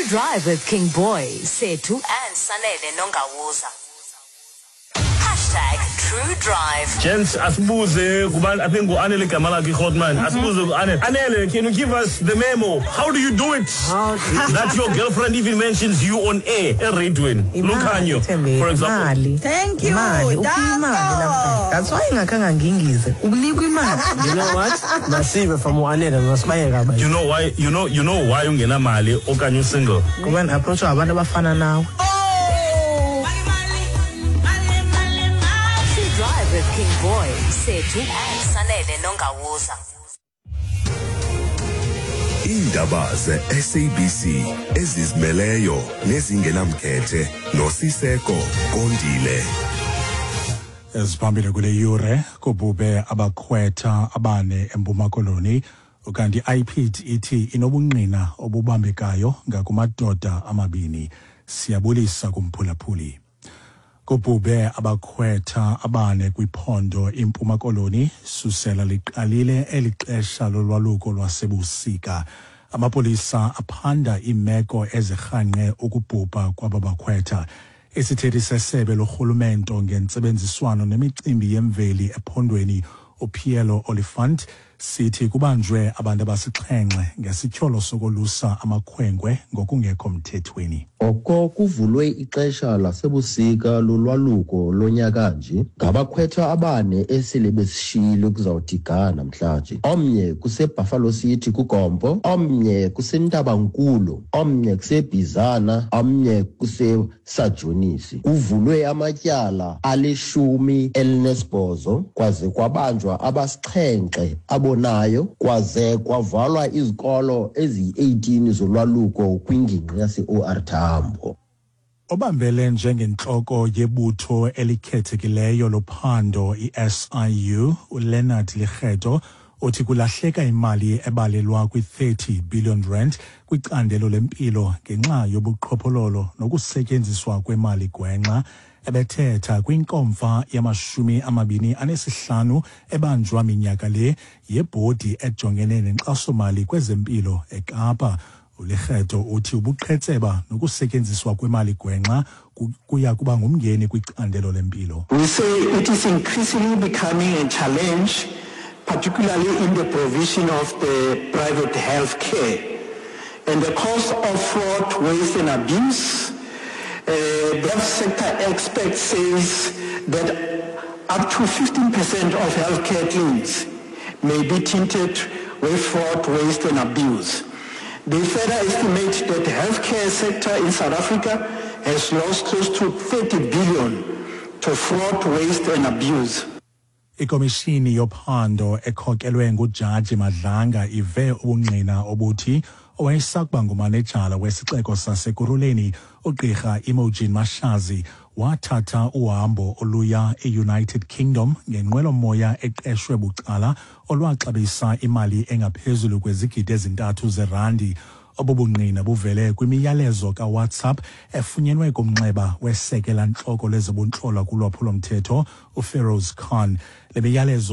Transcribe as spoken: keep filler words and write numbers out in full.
True Drive with King Boy, Sethu and Sanele Nongawuza. Hashtag True Drive. Gents, asibuze kuban I think Anele Kamalaki Hotman. Asibuze Anele. Anele, can you give us the memo? How do you do it? How do you that your girlfriend even mentions you on air. Lukanyo, for example. Thank you. Imali, Danko. That's why ngakanga ngingize. Ukunikwa imali. You know what? Nasibe from Anele ngasibayeka. You know why? You know you know why ungena mali okanye single? Kuban approach abantu abafana nawe. Drive with King Boy, Sethu and Sanele Nongawuza. Indaba ze-S A B C ezizimeleyo nezingenamkhethe noSiseko Kondile. Esiphambili kule yure kubhube abakhwetha abane eMpuma Koloni ukanti I P T ithi inobungqina obubambekayo ngakumadoda amabini. Siyabulisa kumphulaphuli. Kubhube abakhwetha abane kwiphondo iMpuma Koloni susela liqalile elixesha lolwaluko lwasebusika. Amapolisa aphanda imeko ezirhanqe ukubhubha kwababakhwetha. Isithethi sesebe lorhulumento ngentsebenziswano nemicimbi yemveli ephondweni uPielo Oliphant sithi kubanjwe abantu abasixhenxe ngesityholo sokolusa amakhwenkwe ngokungekho mthethweni. Oko kuvulwe ixesha lasebusika lolwaluko lonyaka nje ngabakhwetha abane esele besishile kuzawuthika namhlanje. Omnye kuseBuffalo City kuGompo, omnye kuseNtabankulu, omnye kuseBizana, omnye kuseSajonisi. Kuvulwe amatyala alishumi elinesibhozo kwaze kwabanjwa abasixhenxe abonayo kwaze kwavalwa izikolo eziyi-eighteen zolwaluko kwingingqi yase-O R Tambo. Obambele njengentloko yebutho elikhethekileyo lophando i-S I U uLeonard Likheto uthi kulahleka imali ebalelwa kwi-thirty billion rand kwicandelo lempilo ngenxa yobuqhophololo nokusetyenziswa kwemali gwenxa. Ebethetha kwinkomfa yamashumi amabini anesihlanu ebanjwa minyaka le yebhodi ejongene nenkxaso-mali kwezempilo eKapa. uLikheto uthi ubuqhetseba nokusetyenziswa kwemali gwenxa kuya kuba ngumngeni kwicandelo lempilo. We say it is increasingly becoming a challenge, particularly in the provision of the private health care. And the cause of fraud, waste and abuse, uh, the health sector expert says that up to fifteen percent of healthcare claims may be tainted with fraud, waste and abuse. They further estimate that the healthcare sector in South Africa has lost close to thirty billion to fraud, waste and abuse. Ikomishini yophando ekhokelwe nguJaji Madlanga ive ubungqina obuthi owayesakuba ngumanejala wesixeko saseKuruleni uGqirha Imogen Mashazi wathatha uhambo oluya eUnited Kingdom ngenqwelomoya eqeshwe bucala olwaxabisa imali engaphezulu kwezigidi ezintathu zerandi. Obubungqina buvele kwimiyalezo kaWhatsApp efunyenwe kumnxeba wesekela ntloko lezobuntlolo kulwaphulo-mthetho uFeroz Khan. Le miyalezo